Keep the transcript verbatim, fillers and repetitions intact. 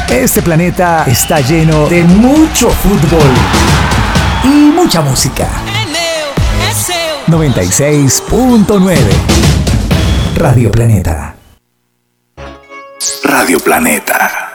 Este planeta está lleno de mucho fútbol y mucha música. noventa y seis punto nueve Radio Planeta. Radio Planeta.